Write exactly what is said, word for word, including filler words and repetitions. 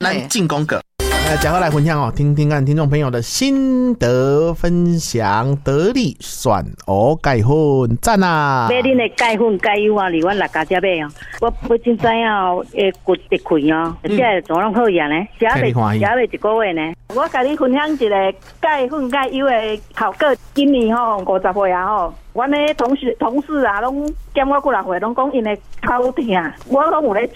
咱进攻个。 呃，嘉禾来分享哦，听听看听众朋友的心得分享，得力选蚵钙粉赞啊！ 买恁的钙粉钙油啊，离阮六家只买哦。我我真知影哦，会骨直开哦，而且做拢好样呢，食袂食袂一个月呢。我甲你分享一个钙粉钙油的效果，今年吼五十岁啊吼。阮的同事同事啊，拢减我几若岁，拢讲因的头痛，我拢有咧